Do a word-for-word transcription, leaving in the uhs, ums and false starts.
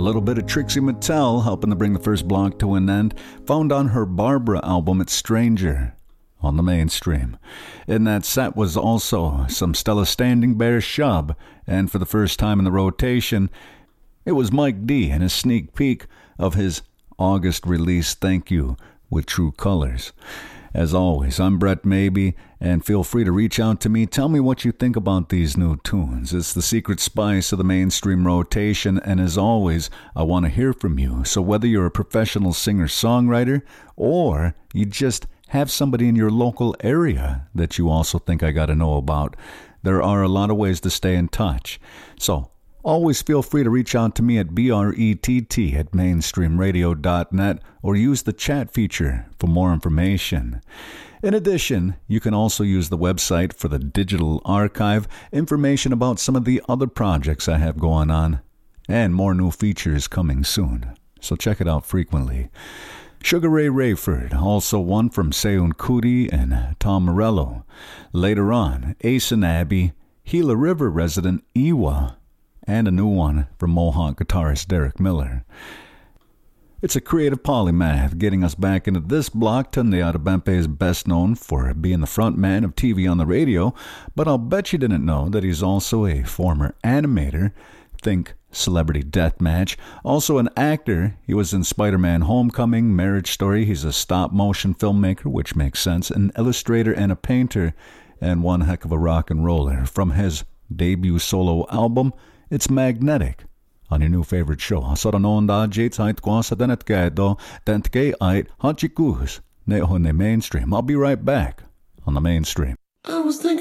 little bit of Trixie Mattel helping to bring the first block to an end, found on her Barbara album It's Stranger on the Mainstream. In that set was also some Stella Standing Bear Shub, and for the first time in the rotation, it was Mike D and a sneak peek of his August release Thank You with True Colors. As always, I'm Brett Maybe, and feel free to reach out to me. Tell me what you think about these new tunes. It's the secret spice of the Mainstream rotation, and as always, I want to hear from you. So whether you're a professional singer-songwriter or you just have somebody in your local area that you also think I got to know about, there are a lot of ways to stay in touch. So always feel free to reach out to me at B R E T T at mainstream radio dot net or use the chat feature for more information. In addition, you can also use the website for the digital archive, information about some of the other projects I have going on, and more new features coming soon. So check it out frequently. Sugar Ray Rayford, also one from Seun Kuti and Tom Morello. Later on, Ace and Abby, Gila River resident Iwa, and a new one from Mohawk guitarist Derek Miller. It's a creative polymath getting us back into this block. Tunde Adebempe is best known for being the front man of T V on the radio, but I'll bet you didn't know that he's also a former animator. Think Celebrity Deathmatch. Also an actor. He was in Spider-Man Homecoming, Marriage Story. He's a stop-motion filmmaker, which makes sense, an illustrator and a painter, and one heck of a rock and roller. From his debut solo album, It's Magnetic, on your new favorite show. Hasaranonda Jades Height Kwasa Denet Gado, Dent Gay Ait, Hachikus, Neho Ne Mainstream. I'll be right back on the Mainstream. I was thinking